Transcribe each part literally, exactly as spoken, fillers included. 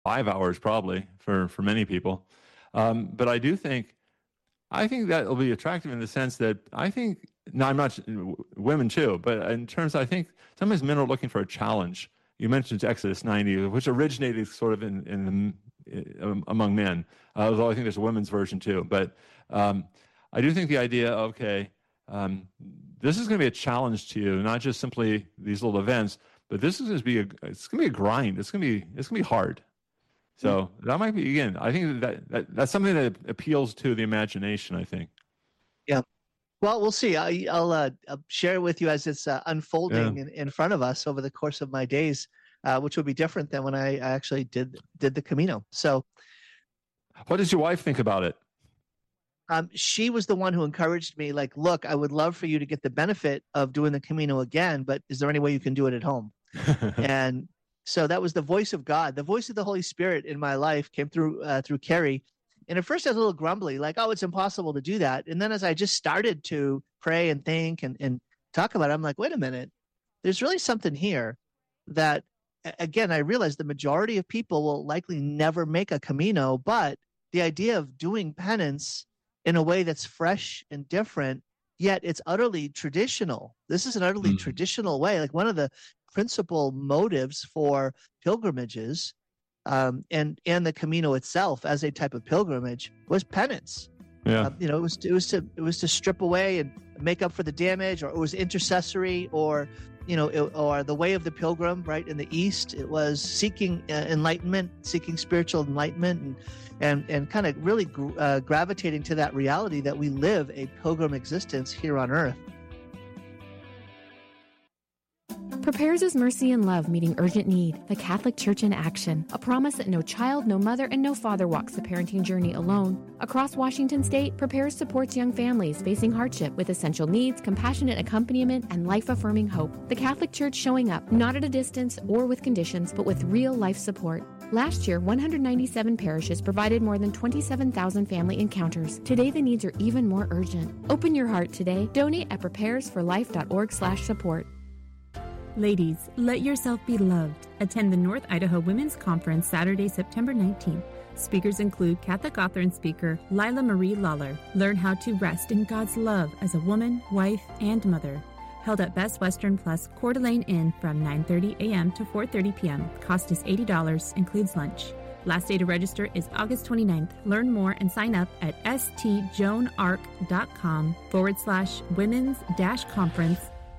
five hours probably for for many people. Um, but I do think I think that will be attractive in the sense that I think, no, I'm not, women too, but in terms, I think sometimes men are looking for a challenge. You mentioned Exodus ninety, which originated sort of in, in um, among men, uh, although I think there's a women's version too. But um, I do think the idea, okay, um, this is going to be a challenge to you, not just simply these little events, but this is going to be a, it's going to be a grind. It's going to be, it's going to be hard. So that might be, again, I think that, that that's something that appeals to the imagination, I think. Yeah. Well, we'll see. I, I'll, uh, I'll share with you as it's uh, unfolding Yeah. in, in front of us over the course of my days, uh, which will be different than when I actually did did the Camino. So, What does your wife think about it? um, she was the one who encouraged me. Like, look, I would love for you to get the benefit of doing the Camino again, but is there any way you can do it at home? And so that was the voice of God, the voice of the Holy Spirit in my life came through uh, through Carrie. And at first I was a little grumbly, like, oh, it's impossible to do that. And then as I just started to pray and think and, and talk about it, I'm like, wait a minute, there's really something here that, again, I realized the majority of people will likely never make a Camino, but the idea of doing penance in a way that's fresh and different, yet it's utterly traditional. This is an utterly mm. traditional way. Like one of the principal motives for pilgrimages um, and and the Camino itself as a type of pilgrimage was penance. Yeah, uh, you know, it was it was to it was to strip away and make up for the damage, or it was intercessory, or you know, it, or the way of the pilgrim. Right in the East, it was seeking uh, enlightenment, seeking spiritual enlightenment, and and and kind of really uh, gravitating to that reality that we live a pilgrim existence here on earth. Prepares is mercy and love meeting urgent need, the Catholic Church in action. A promise that no child, no mother, and no father walks the parenting journey alone. Across Washington State, Prepares supports young families facing hardship with essential needs, compassionate accompaniment, and life-affirming hope. The Catholic Church showing up, not at a distance or with conditions, but with real life support. Last year, one hundred ninety-seven parishes provided more than twenty-seven thousand family encounters. Today, the needs are even more urgent. Open your heart today. Donate at prepares for life dot org slash support. Ladies, let yourself be loved. Attend the North Idaho Women's Conference Saturday, September nineteenth. Speakers include Catholic author and speaker Lila Marie Lawler. Learn how to rest in God's love as a woman, wife, and mother. Held at Best Western Plus Coeur d'Alene Inn from nine thirty a.m. to four thirty p.m. Cost is eighty dollars, includes lunch. Last day to register is August twenty-ninth. Learn more and sign up at stjoanarc.com forward slash women's dash conference.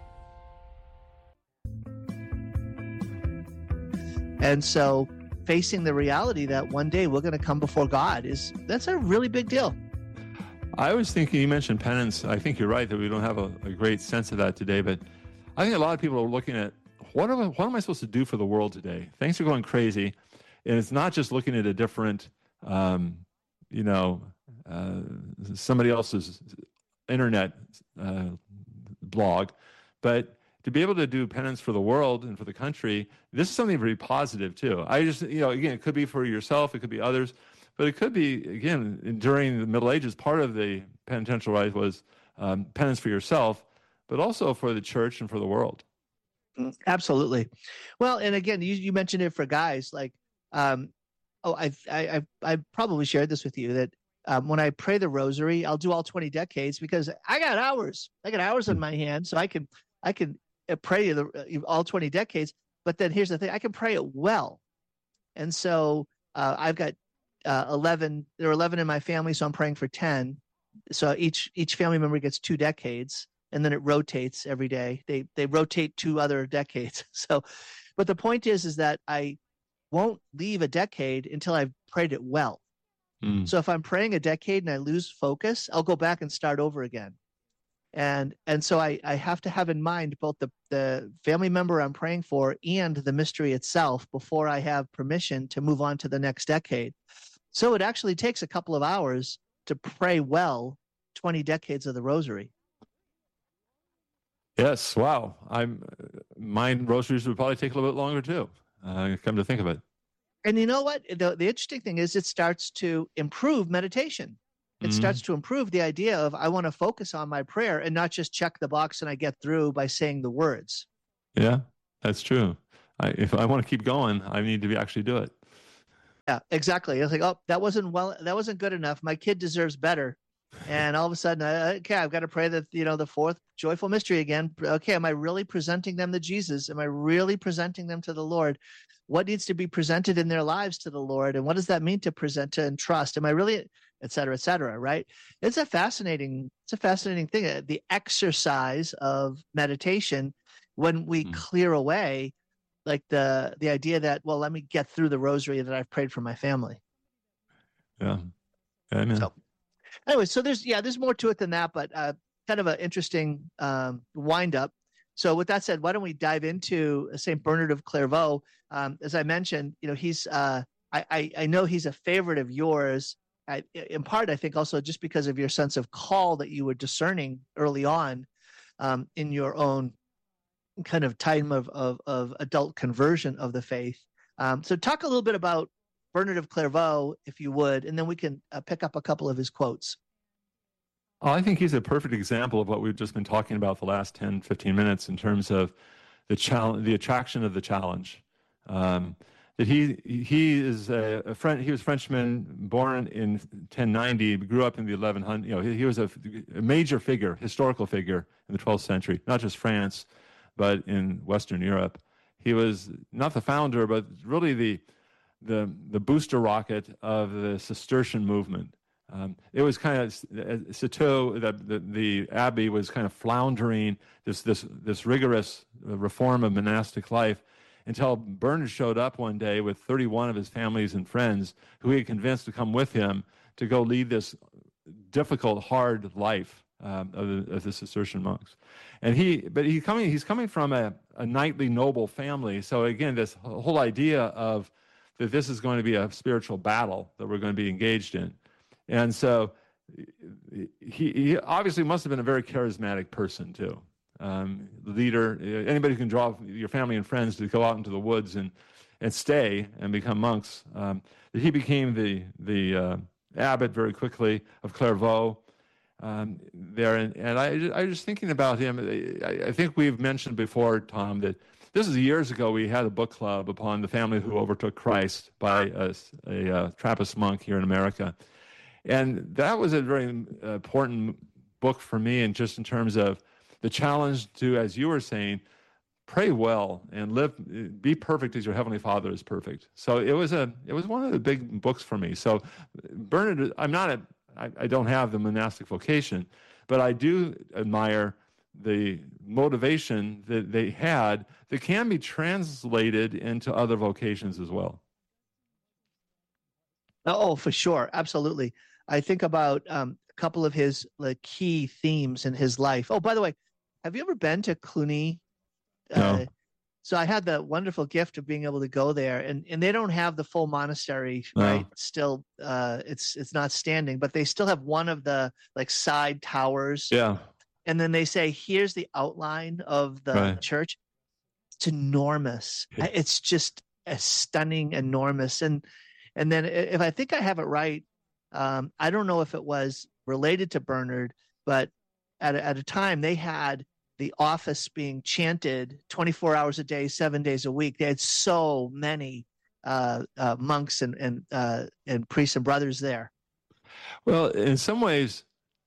And so facing the reality that one day we're going to come before God is that's a really big deal. I was thinking, you mentioned penance. I think you're right that we don't have a, a great sense of that today, but I think a lot of people are looking at what am I, what am I supposed to do for the world today? Things are going crazy. And it's not just looking at a different, um, you know, uh, somebody else's internet uh, blog, but to be able to do penance for the world and for the country, this is something very positive too. I just, you know, again, it could be for yourself, it could be others, but it could be, again, during the Middle Ages, part of the penitential rite was um, penance for yourself, but also for the church and for the world. Absolutely. Well, and again, you, you mentioned it for guys, like, um, oh, I've, I, I've, I've probably shared this with you that um, when I pray the rosary, I'll do all twenty decades because I got hours. I got hours on my hands, so I can, I can pray the, all twenty decades. But then here's the thing: I can pray it well, and so uh, I've got uh, eleven. There are eleven in my family, so I'm praying for ten. So each each family member gets two decades, and then it rotates every day. They they rotate two other decades. So, but the point is, is that I won't leave a decade until I've prayed it well. Mm. So if I'm praying a decade and I lose focus, I'll go back and start over again. And and so I, I have to have in mind both the, the family member I'm praying for and the mystery itself before I have permission to move on to the next decade. So it actually takes a couple of hours to pray well twenty decades of the rosary. Yes, wow. I'm mine rosaries would probably take a little bit longer too. Uh, come to think of it. And you know what? The, the interesting thing is it starts to improve meditation. It mm-hmm. starts to improve the idea of I want to focus on my prayer and not just check the box and I get through by saying the words. Yeah, that's true. I, if I want to keep going, I need to be actually do it. Yeah, exactly. It's like, oh, that wasn't well, that wasn't good enough. My kid deserves better. And all of a sudden, uh, okay, I've got to pray that, you know, the fourth joyful mystery again. Okay, am I really presenting them to Jesus? Am I really presenting them to the Lord? What needs to be presented in their lives to the Lord? And what does that mean to present to and trust? Am I really, et cetera, et cetera, right? It's a fascinating, it's a fascinating thing. The exercise of meditation, when we mm. clear away like the the idea that, well, let me get through the rosary that I've prayed for my family. Yeah. Amen. So, anyway, so there's, yeah, there's more to it than that, but uh, kind of an interesting um, wind up. So with that said, why don't we dive into Saint Bernard of Clairvaux? Um, as I mentioned, you know, he's, uh, I, I, I know he's a favorite of yours, I, in part, I think also just because of your sense of call that you were discerning early on um, in your own kind of time of, of, of adult conversion of the faith. Um, so talk a little bit about Bernard of Clairvaux, if you would, and then we can uh, pick up a couple of his quotes. Oh, I think he's a perfect example of what we've just been talking about the last ten, fifteen minutes in terms of the challenge, the attraction of the challenge. Um, that he he is a, a French, he was a Frenchman, born in ten ninety, grew up in the eleven hundreds. You know, he, he was a, a major figure, historical figure in the twelfth century, not just France, but in Western Europe. He was not the founder, but really the the the booster rocket of the Cistercian movement. Um, it was kind of Citeaux, the, the the abbey was kind of floundering this this this rigorous reform of monastic life until Bernard showed up one day with thirty-one of his families and friends who he had convinced to come with him to go lead this difficult, hard life um, of, the, of the Cistercian monks. And he, but he coming, he's coming from a, a knightly noble family. So again, this whole idea of that this is going to be a spiritual battle that we're going to be engaged in. And so he, he obviously must have been a very charismatic person too. Um, leader, anybody who can draw your family and friends to go out into the woods and, and stay and become monks. Um, he became the, the uh, abbot very quickly of Clairvaux um, there. And, and I, I was just thinking about him. I, I think we've mentioned before, Tom, that this is years ago. We had a book club upon the family who overtook Christ by a, a, a Trappist monk here in America. And that was a very important book for me, and just in terms of the challenge to, as you were saying, pray well and live, be perfect as your Heavenly Father is perfect. So it was a, it was one of the big books for me. So Bernard, I'm not a, I, I don't have the monastic vocation, but I do admire the motivation that they had that can be translated into other vocations as well. Oh, for sure. Absolutely. I think about um, a couple of his like, key themes in his life. Oh, by the way, have you ever been to Cluny? No. Uh, so I had the wonderful gift of being able to go there, and, and they don't have the full monastery, no. right? Still, uh, it's it's not standing, but they still have one of the like side towers. Yeah. And then they say, here's the outline of the right. church. It's enormous. Yeah. It's just a stunning, enormous. And and then if I think I have it right, um, I don't know if it was related to Bernard, but at a, at a time they had the office being chanted twenty-four hours a day, seven days a week. They had so many uh, uh, monks and and uh, and priests and brothers there. Well, in some ways,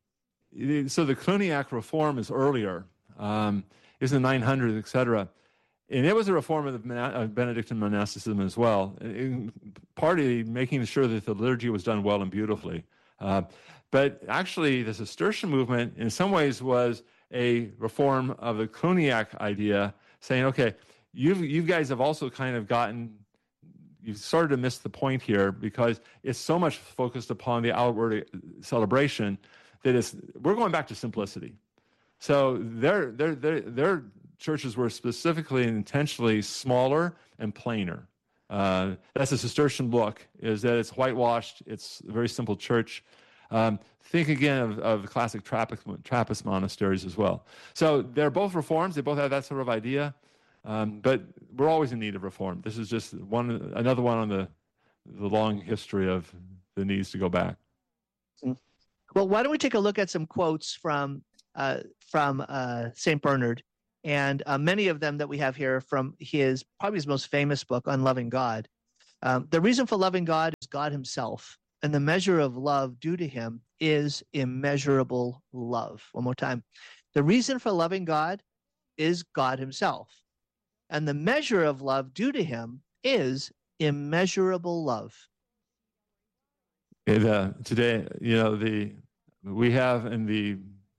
so the Cluniac reform is earlier. Um, it's in the nine hundreds, et cetera. And it was a reform of, the, of Benedictine monasticism as well, in partly making sure that the liturgy was done well and beautifully. Uh, but actually, the Cistercian movement, in some ways, was a reform of the Cluniac idea, saying, okay, you you guys have also kind of gotten, you've started to miss the point here because it's so much focused upon the outward celebration that it's, we're going back to simplicity. So their their their their churches were specifically and intentionally smaller and plainer. Uh, that's a Cistercian look, is that it's whitewashed, it's a very simple church. Um, think again of, of classic Trappist, Trappist monasteries as well. So they're both reforms, they both have that sort of idea, um, but we're always in need of reform. This is just one another one on the, the long history of the needs to go back. Well, why don't we take a look at some quotes from uh, from uh, Saint Bernard, and uh, many of them that we have here from his probably his most famous book, Unloving God. Um, the reason for loving God is God himself, and the measure of love due to him is immeasurable love. One more time. The reason for loving God is God himself, and the measure of love due to him is immeasurable love. It, uh, today, you know, the we have in the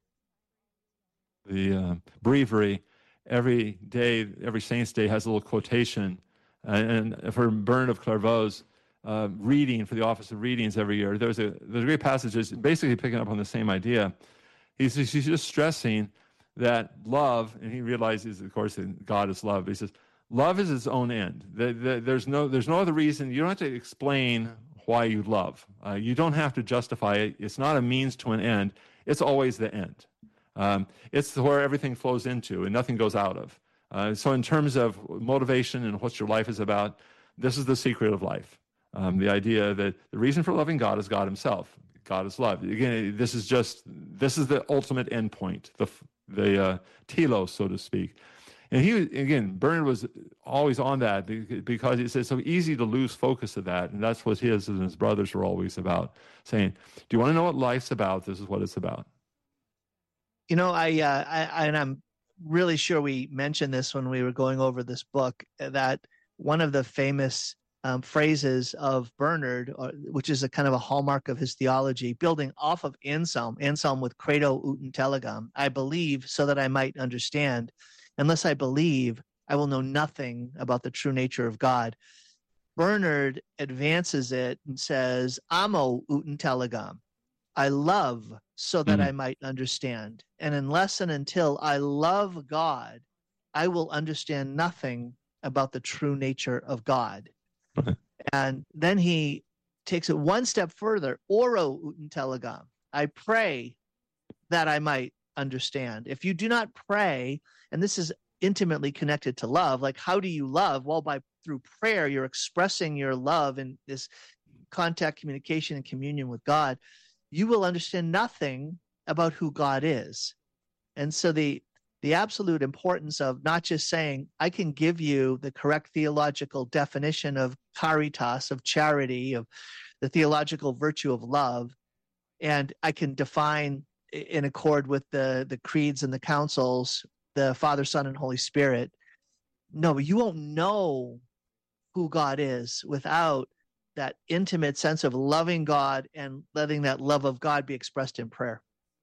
the uh, breviary every day, every Saints' Day has a little quotation, and, and for Bernard of Clairvaux's uh, reading for the Office of Readings every year, there's a there's a great passage that's basically picking up on the same idea. He's he's just stressing that love, and he realizes, of course, that God is love. But he says love is its own end. The, the, there's no there's no other reason. You don't have to explain why you love. Uh, you don't have to justify it. It's not a means to an end. It's always the end. Um, it's where everything flows into and nothing goes out of. Uh, so in terms of motivation and what your life is about, this is the secret of life. Um, the idea that the reason for loving God is God himself. God is love. Again, this is just, this is the ultimate endpoint, the, the uh, telos, so to speak. And he, again, Bernard was always on that because it's so easy to lose focus of that. And that's what his and his brothers were always about, saying, do you want to know what life's about? This is what it's about. You know, I, uh, I and I'm really sure we mentioned this when we were going over this book, that one of the famous um, phrases of Bernard, or, which is a kind of a hallmark of his theology, building off of Anselm, Anselm with credo ut intelligam, I believe so that I might understand. Unless I believe, I will know nothing about the true nature of God. Bernard advances it and says, amo ut intelligam. I love so that mm-hmm. I might understand. And unless and until I love God, I will understand nothing about the true nature of God. Okay. And then he takes it one step further, oro ut intelligam. I pray that I might understand. If you do not pray, and this is intimately connected to love, like how do you love? Well, by through prayer, you're expressing your love in this contact, communication, and communion with God. You will understand nothing about who God is. And so the the absolute importance of not just saying, I can give you the correct theological definition of caritas, of charity, of the theological virtue of love, and I can define in accord with the, the creeds and the councils, the Father, Son, and Holy Spirit. No, but you won't know who God is without that intimate sense of loving God and letting that love of God be expressed in prayer.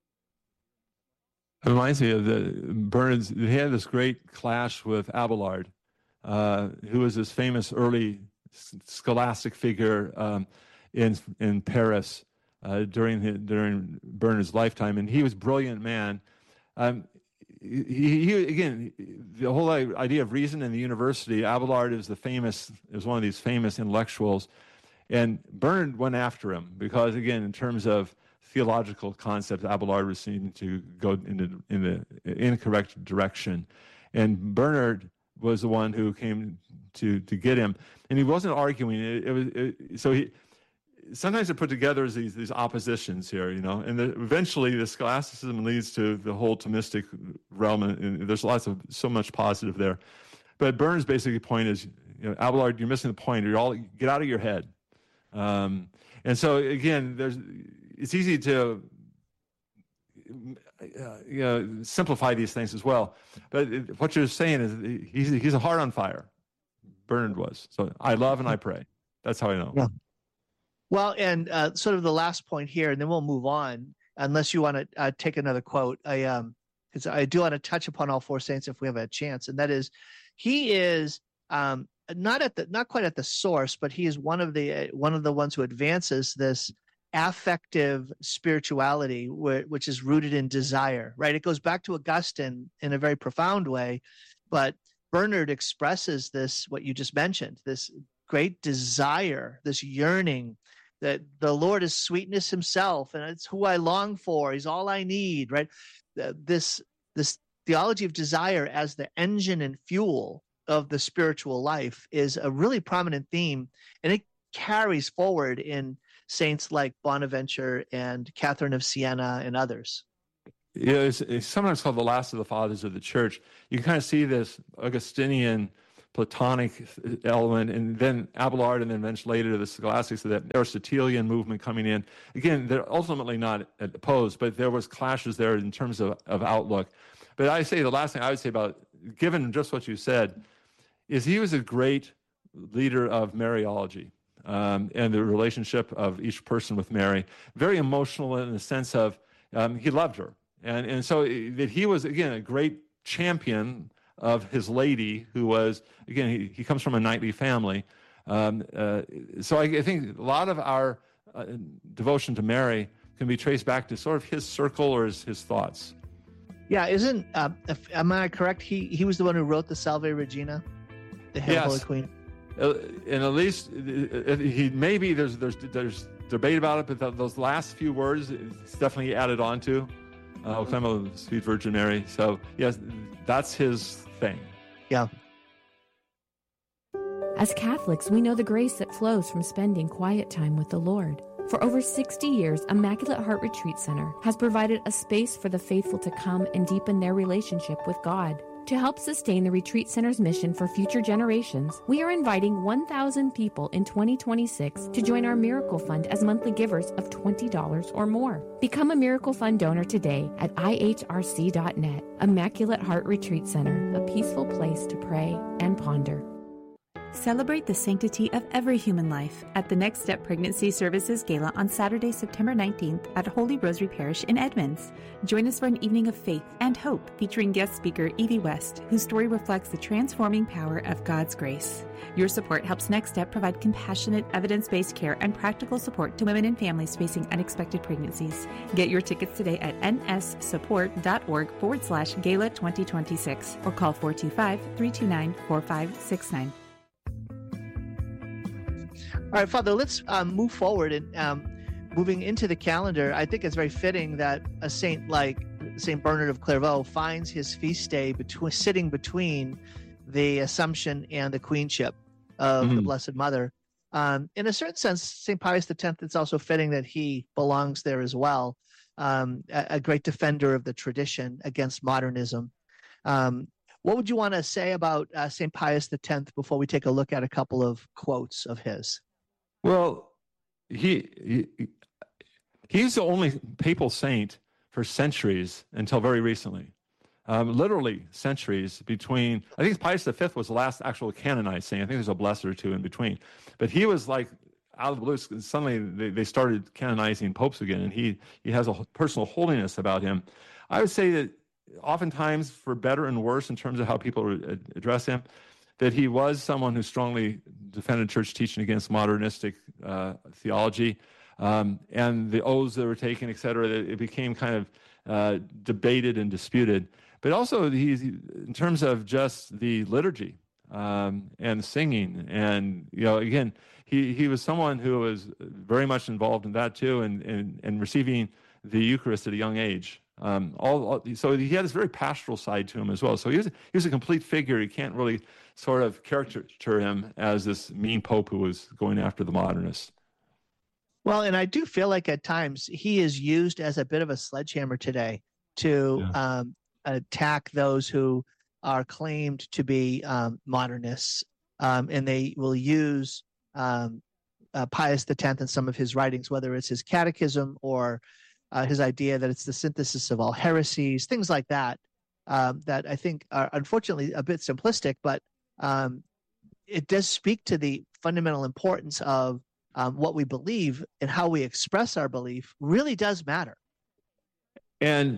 It reminds me of the Bernard's. He had this great clash with Abelard, uh, who was this famous early scholastic figure um, in in Paris uh, during his, during Bernard's lifetime, and he was a brilliant man. Um, he, he again, the whole idea of reason in the university. Abelard is the famous is one of these famous intellectuals, and Bernard went after him because, again, in terms of theological concepts, Abelard was seen to go in the, in the incorrect direction. And Bernard was the one who came to, to get him. And he wasn't arguing. It, it was it, so he sometimes they're put together as these, these oppositions here, you know. And the, eventually the scholasticism leads to the whole Thomistic realm, and there's lots of so much positive there. But Bernard's basically point is, you know, Abelard, you're missing the point. You're all get out of your head. Um, and so again, there's it's easy to uh, you know, simplify these things as well. But it, what you're saying is he's he's a heart on fire. Bernard was. So I love and I pray. That's how I know. Yeah. Well, and uh, sort of the last point here, and then we'll move on, unless you want to uh, take another quote. I um, because I do want to touch upon all four saints if we have a chance, and that is, he is um not at the not quite at the source, but he is one of the uh, one of the ones who advances this affective spirituality, wh- which is rooted in desire, right? It goes back to Augustine in a very profound way, but Bernard expresses this, what you just mentioned, this great desire, this yearning that the Lord is sweetness himself, and it's who I long for. He's all I need, right? This, this theology of desire as the engine and fuel of the spiritual life is a really prominent theme, and it carries forward in saints like Bonaventure and Catherine of Siena and others. Yeah, it's, it's sometimes called the last of the fathers of the church. You can kind of see this Augustinian Platonic element, and then Abelard, and then eventually later the Scholastics, so that Aristotelian movement coming in. Again, they're ultimately not opposed, but there was clashes there in terms of, of outlook. But I say the last thing I would say about, given just what you said, is he was a great leader of Mariology. Um, and the relationship of each person with Mary, very emotional in the sense of um, he loved her. And, and so that he was, again, a great champion of his lady, who was, again, he, he comes from a knightly family. Um, uh, so I, I think a lot of our uh, devotion to Mary can be traced back to sort of his circle or his, his thoughts. Yeah, isn't, uh, if, am I correct? He, he was the one who wrote the Salve Regina, the Hail Yes. Holy Queen. Uh, and at least uh, he maybe there's there's there's debate about it, but th- those last few words it's definitely added on to. Uh, O Clem of Sweet Virgin Mary. So yes, that's his thing. Yeah. As Catholics, we know the grace that flows from spending quiet time with the Lord. For over sixty years, Immaculate Heart Retreat Center has provided a space for the faithful to come and deepen their relationship with God. To help sustain the Retreat Center's mission for future generations, we are inviting one thousand people in twenty twenty-six to join our Miracle Fund as monthly givers of twenty dollars or more. Become a Miracle Fund donor today at I H R C dot net. Immaculate Heart Retreat Center, a peaceful place to pray and ponder. Celebrate the sanctity of every human life at the Next Step Pregnancy Services Gala on Saturday, September nineteenth at Holy Rosary Parish in Edmonds. Join us for an evening of faith and hope featuring guest speaker Evie West, whose story reflects the transforming power of God's grace. Your support helps Next Step provide compassionate, evidence-based care and practical support to women and families facing unexpected pregnancies. Get your tickets today at nssupport.org forward slash gala 2026 or call four two five, three two nine, four five six nine. All right, Father, let's um, move forward. And um, moving into the calendar, I think it's very fitting that a saint like Saint Bernard of Clairvaux finds his feast day between, sitting between the Assumption and the Queenship of Mm-hmm. the Blessed Mother. Um, in a certain sense, Saint Pius the Tenth, it's also fitting that he belongs there as well, um, a, a great defender of the tradition against modernism. Um, what would you want to say about uh, Saint Pius the Tenth before we take a look at a couple of quotes of his? Well, he, he he's the only papal saint for centuries until very recently. Um, literally centuries between, I think Pius the Fifth was the last actual canonized saint. I think there's a blessed or two in between. But he was like out of the blue. Suddenly they, they started canonizing popes again, and he, he has a personal holiness about him. I would say that oftentimes, for better and worse in terms of how people address him, that he was someone who strongly defended church teaching against modernistic uh, theology, um, and the oaths that were taken, et cetera, that it became kind of uh, debated and disputed. But also, he's, in terms of just the liturgy um, and singing, and, you know, again, he, he was someone who was very much involved in that too, and, and, and receiving the Eucharist at a young age. Um, all, all so he had this very pastoral side to him as well. So he was, he was a complete figure. You can't really sort of caricature him as this mean pope who was going after the modernists. Well, and I do feel like at times he is used as a bit of a sledgehammer today to yeah. um, attack those who are claimed to be um, modernists, um, and they will use um, uh, Pius the Tenth in some of his writings, whether it's his catechism or uh, his idea that it's the synthesis of all heresies, things like that, um, that I think are unfortunately a bit simplistic, but um, it does speak to the fundamental importance of um, what we believe, and how we express our belief really does matter. And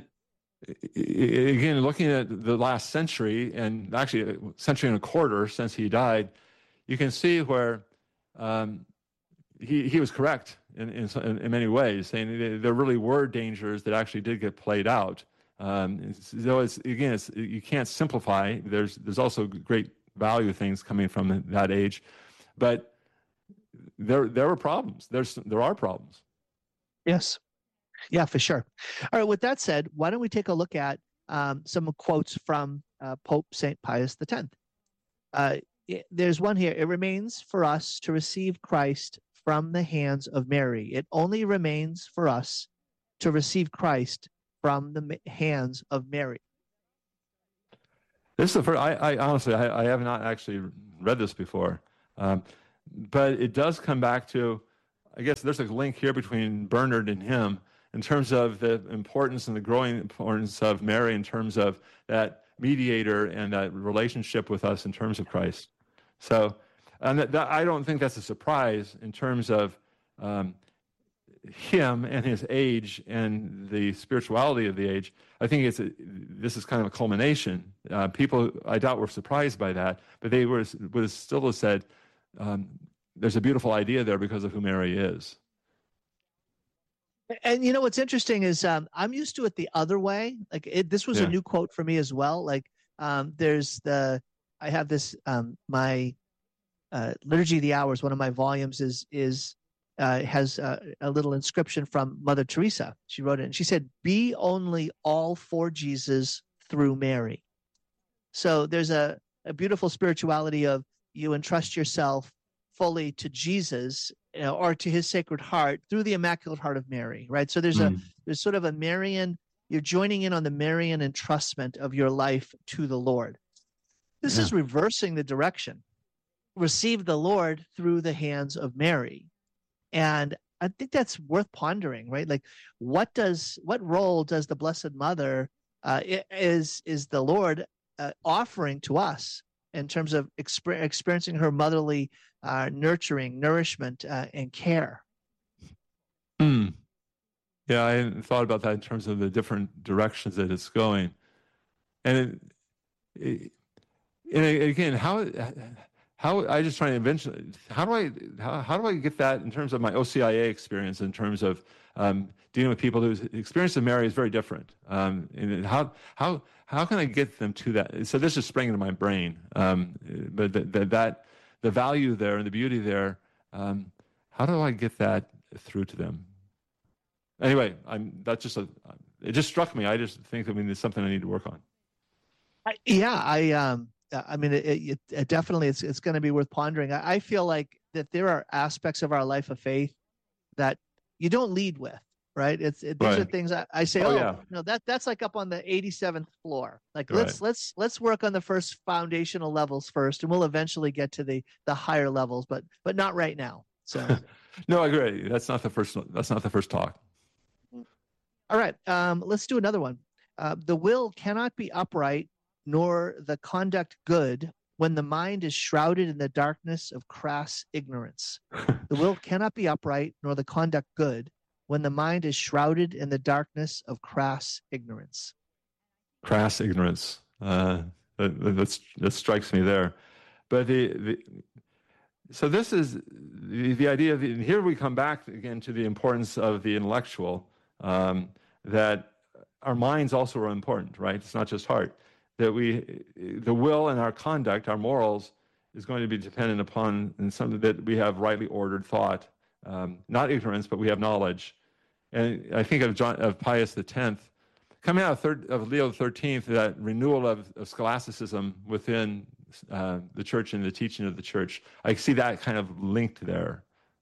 again, looking at the last century, and actually a century and a quarter since he died, you can see where um, he he was correct in, in in many ways, saying there really were dangers that actually did get played out. Um, so it's, again, it's, you can't simplify. There's there's also great value things coming from that age, but there there were problems. There's there are problems. Yes. Yeah, for sure. All right. With that said, why don't we take a look at um, some quotes from uh, Pope Saint Pius the Tenth? Uh, it, there's one here. It remains for us to receive Christ from the hands of Mary. It only remains for us to receive Christ from the hands of Mary. This is the first. I, I honestly, I, I have not actually read this before. Um, but it does come back to, I guess there's a link here between Bernard and him in terms of the importance and the growing importance of Mary in terms of that mediator and that relationship with us in terms of Christ. So and that, that, I don't think that's a surprise in terms of um, him and his age and the spirituality of the age. I think it's a, this is kind of a culmination. Uh, people, I doubt, were surprised by that, but they were would still have said, um, there's a beautiful idea there because of who Mary is. And you know what's interesting is um, I'm used to it the other way. Like it, this was Yeah. a new quote for me as well. Like um, there's the I have this um, my uh, Liturgy of the Hours. One of my volumes is is uh, has a, a little inscription from Mother Teresa. She wrote it, and she said, "Be only all for Jesus through Mary." So there's a, a beautiful spirituality of you entrust yourself fully to Jesus, you know, or to his Sacred Heart through the Immaculate Heart of Mary, right? So there's Mm. a there's sort of a Marian, you're joining in on the Marian entrustment of your life to the Lord. This Yeah. is reversing the direction. Receive the Lord through the hands of Mary. And I think that's worth pondering, right? Like what does what role does the Blessed Mother uh, is is the Lord uh, offering to us in terms of exper- experiencing her motherly uh, nurturing, nourishment, uh, and care? Hmm. Yeah, I hadn't thought about that in terms of the different directions that it's going. And, it, it, and again, how how I just trying to eventually how do I how, how do I get that in terms of my O C I A experience in terms of um, dealing with people whose experience of Mary is very different. Um, and how how how can I get them to that? So this is springing to my brain, um, but that, that that the value there and the beauty there. Um, how do I get that through to them? Anyway, I'm that's just a it just struck me. I just think I mean it's something I need to work on. I, yeah, I um, I mean, it, it, it definitely it's it's going to be worth pondering. I, I feel like that there are aspects of our life of faith that you don't lead with, right? It's it, these Right. are things I, I say, Oh, oh, yeah. no, that that's like up on the eighty-seventh floor. Like Right. let's let's let's work on the first foundational levels first, and we'll eventually get to the the higher levels, but but not right now. So. No, I agree. That's not the first. That's not the first talk. All right, um, let's do another one. Uh, the will cannot be upright, nor the conduct good, when the mind is shrouded in the darkness of crass ignorance. The will cannot be upright, nor the conduct good, when the mind is shrouded in the darkness of crass ignorance. Crass ignorance. Uh, that, that, that strikes me there. But the, the so this is the, the idea of the, and here we come back again to the importance of the intellectual. Um, that our minds also are important, right? It's not just heart. That we, the will and our conduct, our morals, is going to be dependent upon and something that we have rightly ordered thought, um, not ignorance, but we have knowledge. And I think of John, of Pius the Tenth, coming out of, third, of Leo the Thirteenth, that renewal of, of scholasticism within uh, the church and the teaching of the church. I see that kind of linked there.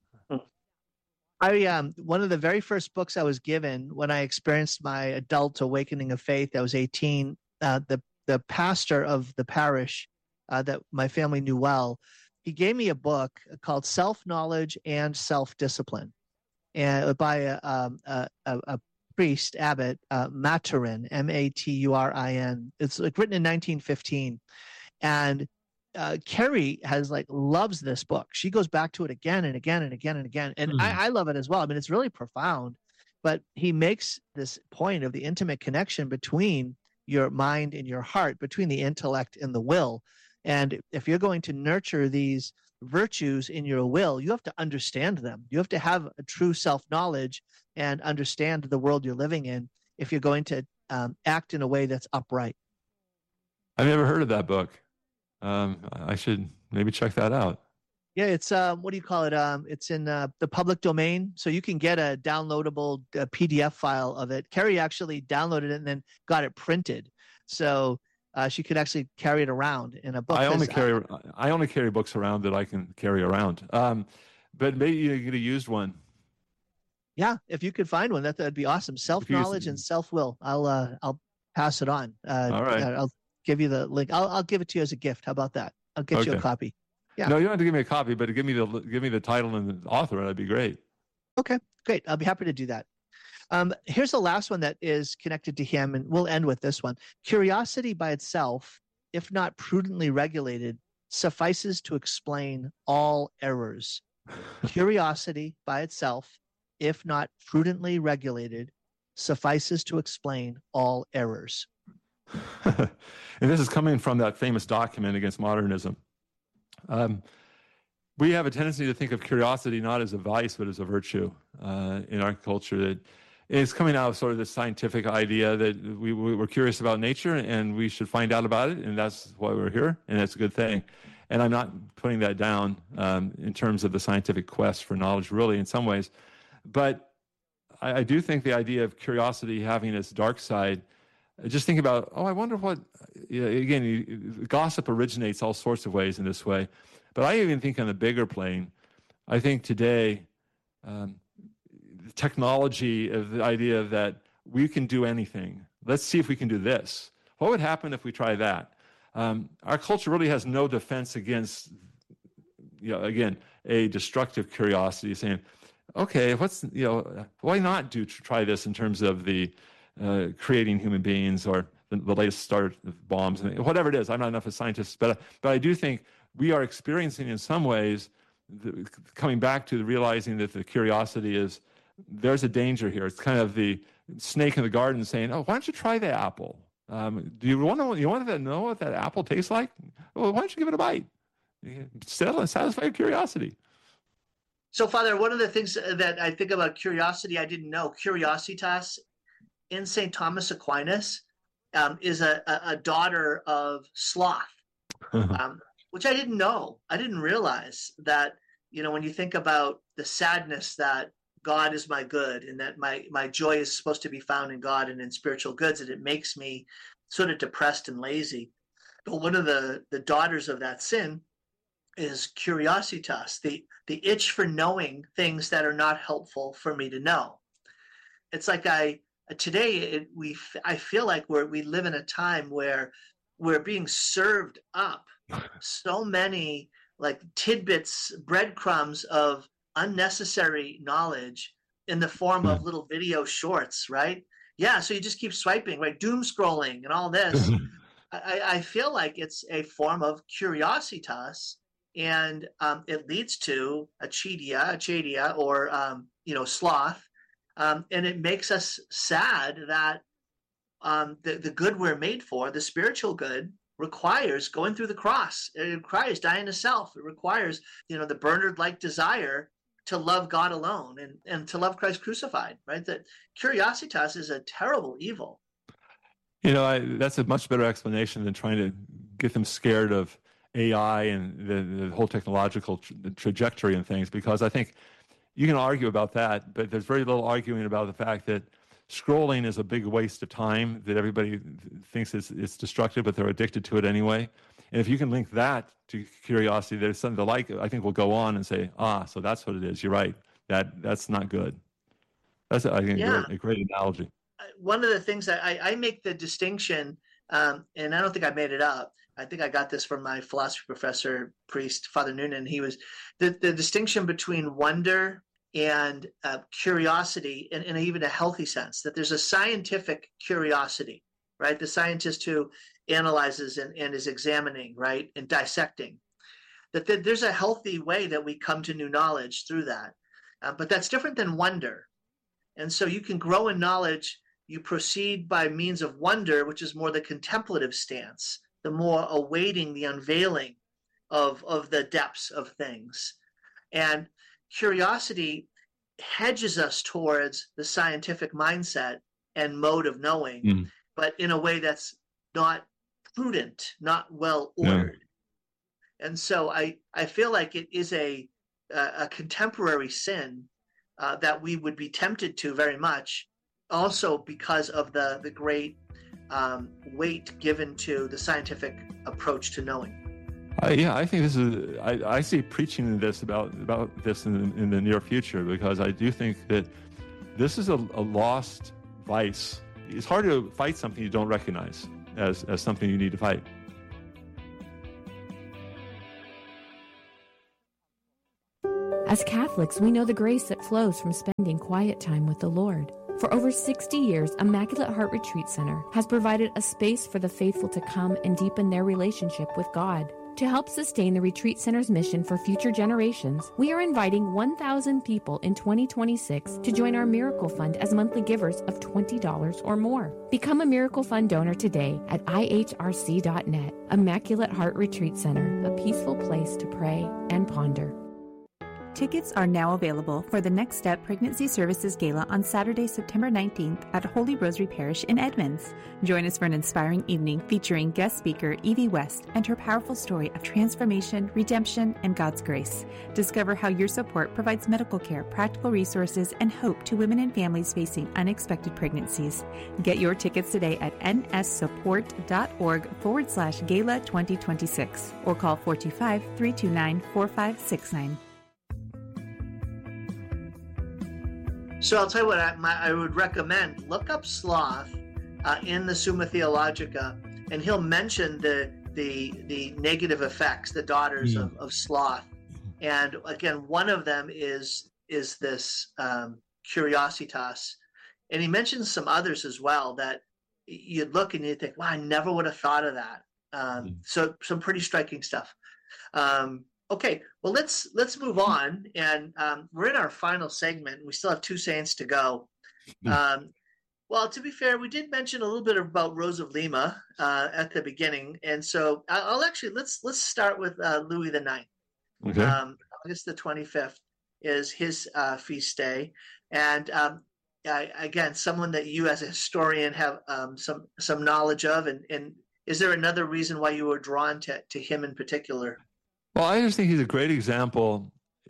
I um one of the very first books I was given when I experienced my adult awakening of faith. I was eighteen. Uh, the the pastor of the parish uh, that my family knew well, he gave me a book called Self Knowledge and Self Discipline, and by a um, a, a, a priest abbot uh, Maturin, M A T U R I N. It's like written in nineteen fifteen, and Uh, Carrie has like loves this book. She goes back to it again and again and again and again. And Mm. I, I love it as well. I mean, it's really profound, but he makes this point of the intimate connection between your mind and your heart, between the intellect and the will. And if you're going to nurture these virtues in your will, you have to understand them. You have to have a true self-knowledge and understand the world you're living in if you're going to um, act in a way that's upright. I've never heard of that book. Um, I should maybe check that out. Yeah, it's um, what do you call it? Um, it's in uh, the public domain, so you can get a downloadable uh, P D F file of it. Carrie actually downloaded it and then got it printed, so uh, she could actually carry it around in a book. I only 'cause, carry uh, I only carry books around that I can carry around. Um, but maybe you get a used one. yeah, if you could find one, that that'd be awesome. Self knowledge and self will. I'll uh, I'll pass it on. Uh, All right. uh, I'll give you the link. I'll I'll give it to you as a gift. How about that? I'll get you a Okay. copy. Yeah. No, you don't have to give me a copy, but give me the give me the title and the author, and that'd be great. Okay, great. I'll be happy to do that. Um, here's the last one that is connected to him, and we'll end with this one. Curiosity by itself, if not prudently regulated, suffices to explain all errors. Curiosity by itself, if not prudently regulated, suffices to explain all errors. And this is coming from that famous document against modernism. Um, we have a tendency to think of curiosity not as a vice, but as a virtue uh, in our culture. That it's coming out of sort of the scientific idea that we, we, we're curious about nature and we should find out about it, and that's why we're here, and that's a good thing. And I'm not putting that down um, in terms of the scientific quest for knowledge, really, in some ways. But I, I do think the idea of curiosity having its dark side, just think about, oh, I wonder what, you know, again, you, gossip originates all sorts of ways in this way. But I even think on the bigger plane, I think today, um, technology, of the idea that we can do anything. Let's see if we can do this. What would happen if we try that? Um, our culture really has no defense against, you know, again, a destructive curiosity, saying, okay, what's, you know, why not do try this in terms of the uh, creating human beings or the, the latest start of bombs, and whatever it is. I'm not enough of a scientist, but but I do think we are experiencing in some ways, the, coming back to the realizing that the curiosity is, there's a danger here. It's kind of the snake in the garden saying, oh, why don't you try the apple? Um, do you want to you want to know what that apple tastes like? Well, why don't you give it a bite? Settle and satisfy your curiosity. So, Father, one of the things that I think about curiosity, I didn't know, curiositas in Saint Thomas Aquinas um, is a, a, a daughter of sloth, um, which I didn't know. I didn't realize that, you know, when you think about the sadness that God is my good and that my, my joy is supposed to be found in God and in spiritual goods, and it makes me sort of depressed and lazy. But one of the, the daughters of that sin is curiositas, the, the itch for knowing things that are not helpful for me to know. It's like I, today it, we, I feel like we're, we live in a time where we're being served up so many like tidbits, breadcrumbs of unnecessary knowledge in the form of little video shorts, right? Yeah, so you just keep swiping, right? Doom scrolling and all this. I, I feel like it's a form of curiositas, and um, it leads to acedia, acedia, or um, you know, sloth, um, and it makes us sad that um, the the good we're made for, the spiritual good, requires going through the cross. It requires dying to self. It requires, you know, the Bernard-like desire to love God alone and, and to love Christ crucified, right? That curiositas is a terrible evil. You know, I, that's a much better explanation than trying to get them scared of A I and the, the whole technological tra- trajectory and things, because I think you can argue about that, but there's very little arguing about the fact that scrolling is a big waste of time, that everybody thinks it's, it's destructive, but they're addicted to it anyway. And if you can link that to curiosity, there's something to like, I think we'll go on and say, ah, so that's what it is. You're right. That That's not good. That's, I think, yeah. a, great, a great analogy. One of the things that I, I make the distinction, um, and I don't think I made it up. I think I got this from my philosophy professor, priest, Father Noonan. He was the, the distinction between wonder and uh, curiosity in, in even a healthy sense, that there's a scientific curiosity, right? The scientist who analyzes and, and is examining, right, and dissecting, that th- there's a healthy way that we come to new knowledge through that. Uh, but that's different than wonder. And so you can grow in knowledge. You proceed by means of wonder, which is more the contemplative stance, the more awaiting the unveiling of, of the depths of things. And curiosity hedges us towards the scientific mindset and mode of knowing, mm. but in a way that's not prudent, not well ordered. Yeah. And so I, I feel like it is a, a, a contemporary sin uh, that we would be tempted to very much, also because of the, the great um, weight given to the scientific approach to knowing. Uh, yeah, I think this is, I, I see preaching this about, about this in, in the near future, because I do think that this is a, a lost vice. It's hard to fight something you don't recognize as, as something you need to fight. As Catholics, we know the grace that flows from spending quiet time with the Lord. For over sixty years, Immaculate Heart Retreat Center has provided a space for the faithful to come and deepen their relationship with God. To help sustain the Retreat Center's mission for future generations, we are inviting one thousand people in twenty twenty-six to join our Miracle Fund as monthly givers of twenty dollars or more. Become a Miracle Fund donor today at I H R C dot net. Immaculate Heart Retreat Center, a peaceful place to pray and ponder. Tickets are now available for the Next Step Pregnancy Services Gala on Saturday, September nineteenth at Holy Rosary Parish in Edmonds. Join us for an inspiring evening featuring guest speaker Evie West and her powerful story of transformation, redemption, and God's grace. Discover how your support provides medical care, practical resources, and hope to women and families facing unexpected pregnancies. Get your tickets today at nssupport.org forward slash gala 2026 or call four two five, three two nine, four five six nine. So I'll tell you what I, my, I would recommend. Look up sloth uh, in the Summa Theologica, and he'll mention the the the negative effects, the daughters Mm. of, of sloth. And again, one of them is is this um, curiositas, and he mentions some others as well that you'd look and you'd think, "Wow, I never would have thought of that." Um, Mm. So some pretty striking stuff. Um, Okay, well, let's let's move on, and um, we're in our final segment. We still have two saints to go. Um, well, to be fair, we did mention a little bit about Rose of Lima uh, at the beginning, and so I'll actually let's let's start with uh, Louis the Ninth. Okay. Um, August the twenty-fifth is his uh, feast day, and um, I, again, someone that you as a historian have um, some some knowledge of, and, and is there another reason why you were drawn to to him in particular? Well, I just think he's a great example.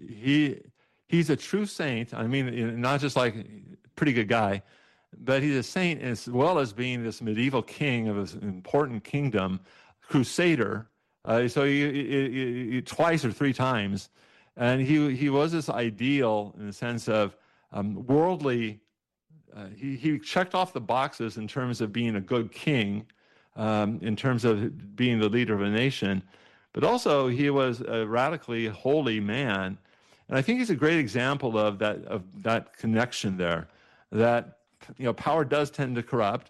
He he's a true saint. I mean, you know, not just like a pretty good guy, but he's a saint as well as being this medieval king of this important kingdom, crusader. Uh, so he, he, he, twice or three times, and he he was this ideal in the sense of um, worldly. Uh, he he checked off the boxes in terms of being a good king, um, in terms of being the leader of a nation. But also, he was a radically holy man, and I think he's a great example of that of that connection there. That you know, power does tend to corrupt,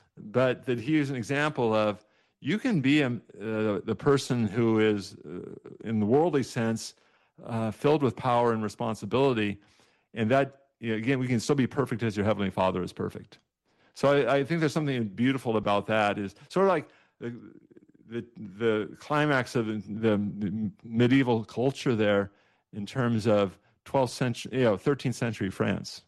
but that he is an example of you can be a, uh, the person who is, uh, in the worldly sense, uh, filled with power and responsibility, and that you know, again we can still be perfect as your heavenly Father is perfect. So I, I think there's something beautiful about that. Is sort of like. The, The, the climax of the, the medieval culture there in terms of twelfth century, you know, thirteenth century France.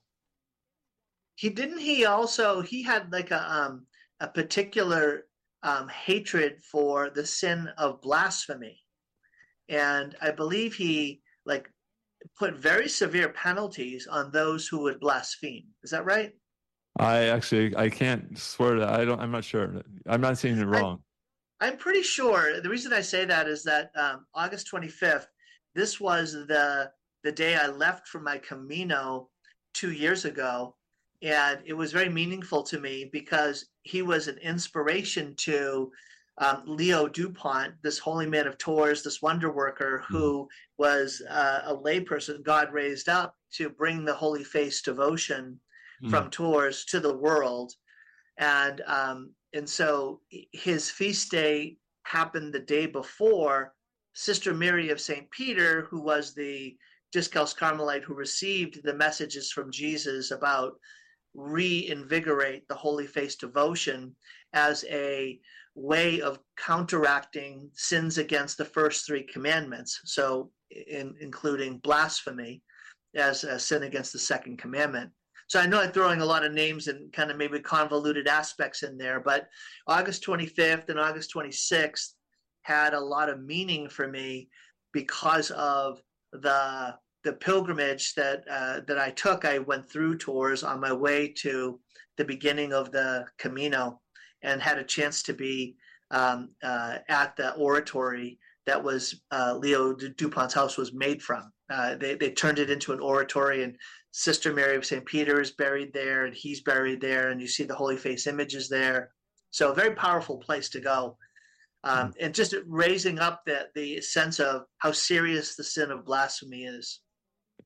He didn't he also he had like a um a particular um hatred for the sin of blasphemy, and I believe he like put very severe penalties on those who would blaspheme. Is that right? I actually I can't swear that I don't I'm not sure. I'm not saying it wrong. I, I'm pretty sure the reason I say that is that um, August twenty-fifth, this was the the day I left for my Camino two years ago, and it was very meaningful to me because he was an inspiration to um, Leo Dupont, this holy man of Tours, this wonder worker who mm-hmm. was uh, a layperson God raised up to bring the Holy Face devotion mm-hmm. from Tours to the world, and um, And so his feast day happened the day before. Sister Mary of Saint Peter, who was the Discalced Carmelite who received the messages from Jesus about reinvigorate the Holy Face devotion as a way of counteracting sins against the first three commandments, so in, including blasphemy as a sin against the second commandment. So I know I'm throwing a lot of names and kind of maybe convoluted aspects in there, but August twenty-fifth and August twenty-sixth had a lot of meaning for me because of the the pilgrimage that uh, that I took. I went through Tours on my way to the beginning of the Camino and had a chance to be um, uh, at the oratory that was uh, Leo Dupont's house was made from. Uh, they, they turned it into an oratory, and Sister Mary of Saint Peter is buried there, and he's buried there, and you see the Holy Face images there. So a very powerful place to go. Um, mm-hmm. And just raising up the, the sense of how serious the sin of blasphemy is.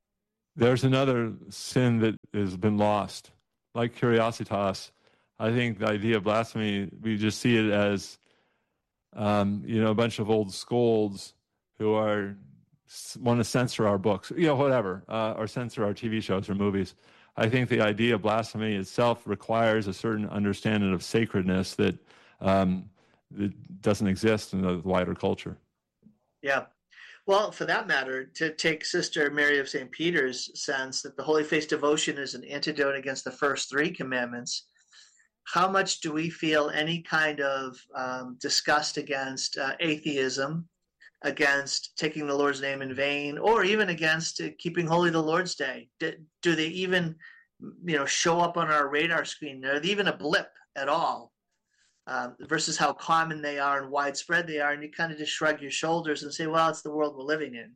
There's another sin that has been lost, like curiositas. I think the idea of blasphemy, we just see it as, um, you know, a bunch of old scolds who are want to censor our books, you know, whatever, uh, or censor our T V shows or movies. I think the idea of blasphemy itself requires a certain understanding of sacredness that, um, that doesn't exist in the wider culture. Yeah. Well, for that matter, to take Sister Mary of Saint Peter's sense that the Holy Face devotion is an antidote against the first three commandments, how much do we feel any kind of um, disgust against uh, atheism, against taking the Lord's name in vain, or even against uh, keeping holy the Lord's Day? Do, do they even, you know, show up on our radar screen? Are they even a blip at all? Uh, versus how common they are and widespread they are, and you kind of just shrug your shoulders and say, well, it's the world we're living in.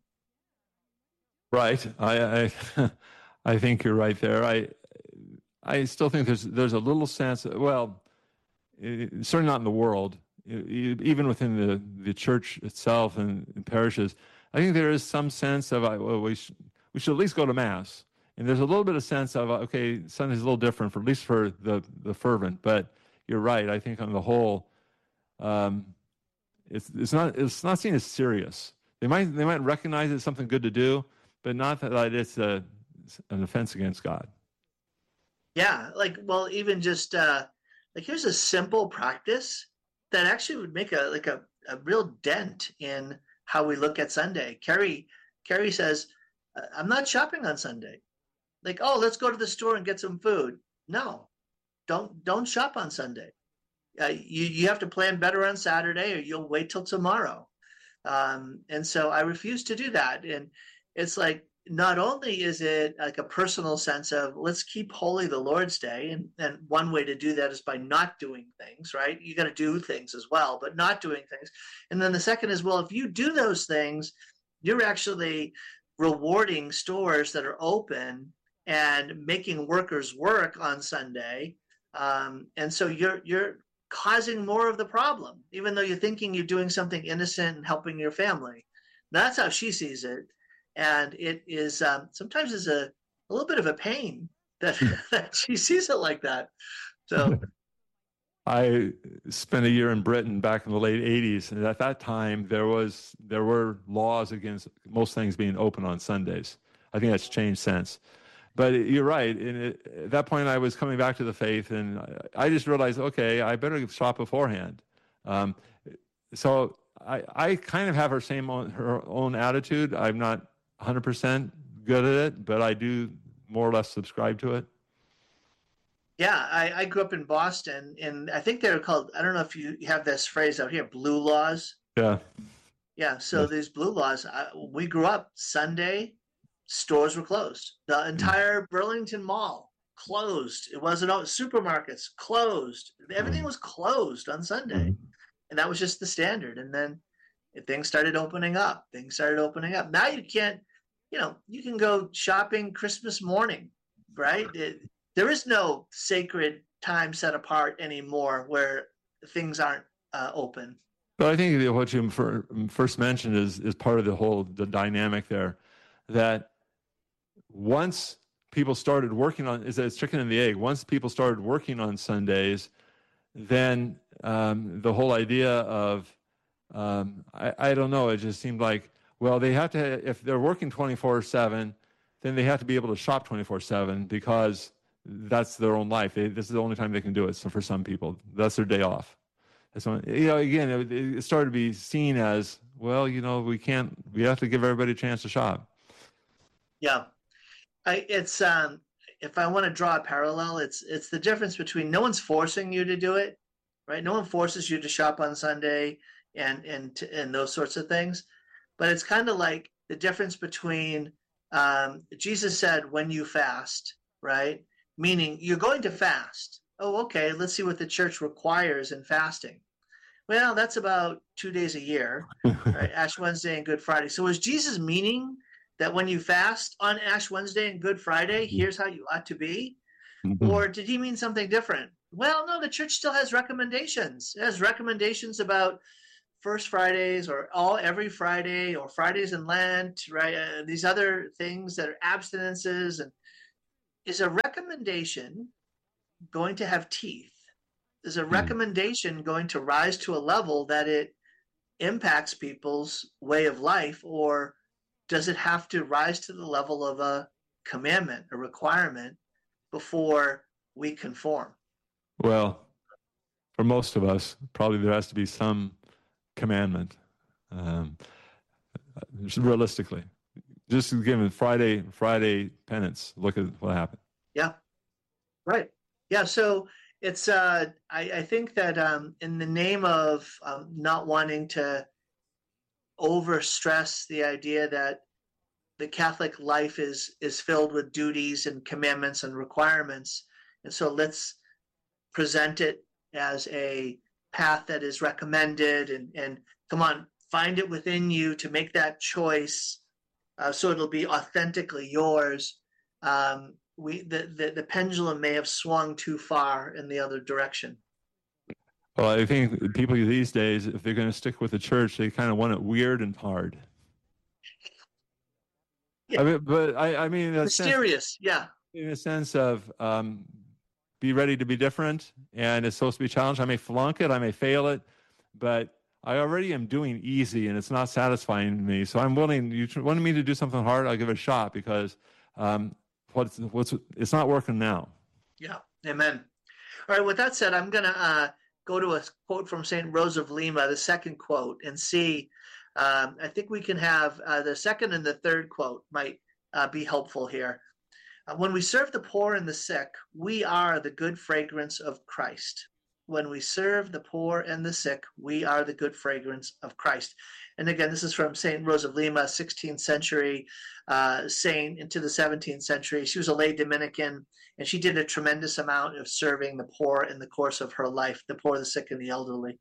Right. I I, I think you're right there. I I still think there's there's a little sense, well, it, certainly not in the world, it, even within the, the church itself and, and parishes, I think there is some sense of, well, we, sh- we should at least go to Mass. And there's a little bit of sense of, okay, Sunday's a little different, for at least for the, the fervent, but you're right. I think on the whole, um, it's it's not it's not seen as serious. They might they might recognize it's something good to do, but not that it's a an offense against God. Yeah, like well, even just uh, like here's a simple practice that actually would make a like a, a real dent in how we look at Sunday. Carrie Carrie says, "I'm not shopping on Sunday." Like, oh, let's go to the store and get some food. No. Don't don't shop on Sunday. Uh, you you have to plan better on Saturday, or you'll wait till tomorrow. Um, and so I refuse to do that. And it's like not only is it like a personal sense of let's keep holy the Lord's Day, and and one way to do that is by not doing things. Right? You got to do things as well, but not doing things. And then the second is, well, if you do those things, you're actually rewarding stores that are open and making workers work on Sunday. Um, and so you're you're causing more of the problem, even though you're thinking you're doing something innocent and helping your family. That's how she sees it, and it is um, sometimes is a, a little bit of a pain that, that she sees it like that. So, I spent a year in Britain back in the late eighties, and at that time there was there were laws against most things being open on Sundays. I think that's changed since. But you're right. And it, at that point, I was coming back to the faith, and I just realized, okay, I better shop beforehand. Um, so I, I kind of have her same own, her own attitude. I'm not one hundred percent good at it, but I do more or less subscribe to it. Yeah, I, I grew up in Boston, and I think they're called, I don't know if you have this phrase out here, blue laws. Yeah. Yeah, so these blue laws, I, we grew up Sunday, stores were closed. The entire Burlington Mall closed. It wasn't all supermarkets closed. Everything was closed on Sunday. And that was just the standard. And then things started opening up. Things started opening up. Now you can't, you know, you can go shopping Christmas morning, right? It, there is no sacred time set apart anymore where things aren't uh, open. But I think what you first mentioned is is part of the whole the dynamic there, that once people started working on, is it's chicken and the egg. Once people started working on Sundays, then um, the whole idea of, um, I, I don't know, it just seemed like, well, they have to, if they're working twenty-four seven, then they have to be able to shop twenty-four seven because that's their own life. They, this is the only time they can do it. So for some people, that's their day off. So, you know, again, it, it started to be seen as, well, you know, we can't, we have to give everybody a chance to shop. Yeah. I, it's um, if I want to draw a parallel, it's it's the difference between no one's forcing you to do it, right? No one forces you to shop on Sunday and and and those sorts of things, but it's kind of like the difference between um, Jesus said when you fast, right? Meaning you're going to fast. Oh, okay. Let's see what the church requires in fasting. Well, that's about two days a year, right? Ash Wednesday and Good Friday. So is Jesus meaning that when you fast on Ash Wednesday and Good Friday, here's how you ought to be? Mm-hmm. Or did he mean something different? Well, no, the church still has recommendations. It has recommendations about First Fridays or all every Friday or Fridays in Lent, right? Uh, these other things that are abstinences, and is a recommendation going to have teeth? Is a recommendation going to rise to a level that it impacts people's way of life, or does it have to rise to the level of a commandment, a requirement, before we conform? Well, for most of us, probably there has to be some commandment. Um, realistically, just given Friday, Friday penance, look at what happened. Yeah, right. Yeah, so it's. Uh, I, I think that um, in the name of um, not wanting to overstress the idea that the Catholic life is is filled with duties and commandments and requirements, and so let's present it as a path that is recommended, and, and come on, find it within you to make that choice, uh, so it'll be authentically yours. Um, we the, the, the pendulum may have swung too far in the other direction. Well, I think people these days, if they're going to stick with the church, they kind of want it weird and hard. Yeah. I mean, but I, I mean, in a mysterious, sense, yeah. In a sense of um, be ready to be different, and it's supposed to be a challenge. I may flunk it, I may fail it, but I already am doing easy, and it's not satisfying me. So I'm willing. You wanted me to do something hard, I'll give it a shot, because um, what's what's it's not working now. Yeah, amen. All right. With that said, I'm gonna uh, go to a quote from Saint Rose of Lima, the second quote, and see. Um, I think we can have uh, the second and the third quote might uh, be helpful here. Uh, when we serve the poor and the sick, we are the good fragrance of Christ. When we serve the poor and the sick, we are the good fragrance of Christ. And again, this is from Saint Rose of Lima, sixteenth century uh, saint into the seventeenth century. She was a lay Dominican, and she did a tremendous amount of serving the poor in the course of her life, the poor, the sick, and the elderly.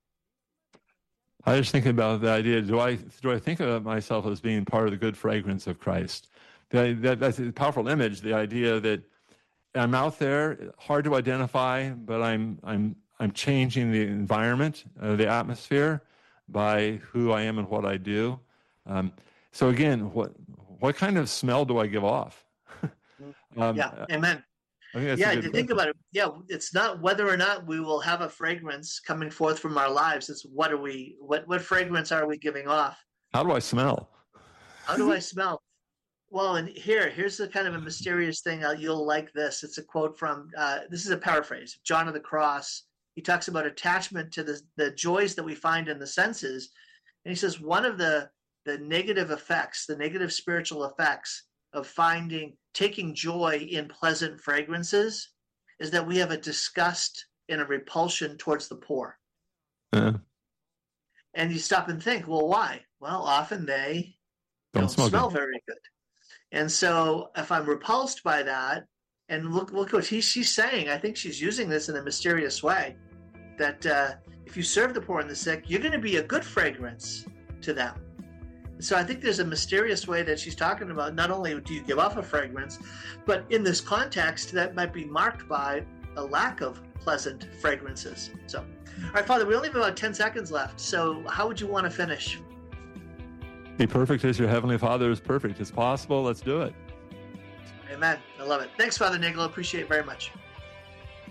I was thinking about the idea, do I do I think of myself as being part of the good fragrance of Christ? The, that, that's a powerful image, the idea that I'm out there, hard to identify, but I'm I'm I'm changing the environment, uh, the atmosphere, by who I am and what I do. Um, so again, what what kind of smell do I give off? um, yeah, amen. I think that's yeah, a to good think question. about it, yeah, it's not whether or not we will have a fragrance coming forth from our lives. It's what are we, what what fragrance are we giving off? How do I smell? How do I smell? Well, and here, here's the kind of a mysterious thing. Uh, you'll like this. It's a quote from, uh, this is a paraphrase, John of the Cross. He talks about attachment to the, the joys that we find in the senses. And he says one of the, the negative effects, the negative spiritual effects of finding, taking joy in pleasant fragrances is that we have a disgust and a repulsion towards the poor. Yeah. And you stop and think, well, why? Well, often they Don't don't, smell smell good. very good. And so if I'm repulsed by that, and look, look what he, she's saying, I think she's using this in a mysterious way, that uh, if you serve the poor and the sick, you're going to be a good fragrance to them. And so I think there's a mysterious way that she's talking about, not only do you give off a fragrance, but in this context that might be marked by a lack of pleasant fragrances. So, all right, Father, we only have about ten seconds left. So how would you want to finish? Be perfect as your Heavenly Father is perfect. It's possible. Let's do it. Amen. I love it. Thanks, Father Nagel. Appreciate it very much.